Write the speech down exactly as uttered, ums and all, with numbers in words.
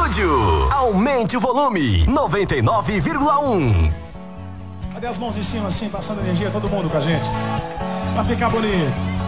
estúdio. Aumente o volume. noventa e nove vírgula um. Cadê as mãos em cima assim, passando energia, todo mundo com a gente? Pra ficar bonito.